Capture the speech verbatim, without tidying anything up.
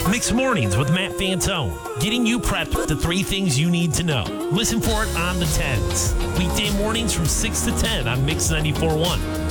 Mixed Mornings with Matt Fantone, getting you prepped with the three things you need to know. Listen for it on the tens. Weekday mornings from six to ten on Mix ninety-four point one.